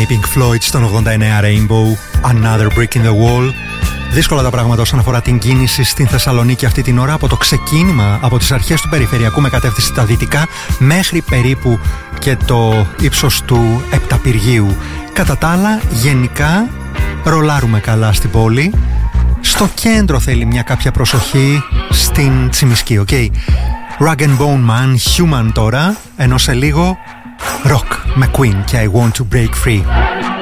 οι Pink Floyd στον 89 Rainbow, Another Brick in the Wall. Δύσκολα τα πράγματα όσον αφορά την κίνηση στην Θεσσαλονίκη αυτή την ώρα, από το ξεκίνημα, από τις αρχές του περιφερειακού με κατεύθυνση στα δυτικά μέχρι περίπου και το ύψος του Επταπυργείου. Κατά τα άλλα, γενικά ρολάρουμε καλά στην πόλη. Στο κέντρο θέλει μια κάποια προσοχή, στην Τσιμισκή, ok. Rag and Bone Man, Human τώρα, ενώ σε λίγο Rock με Queen και I Want to Break Free.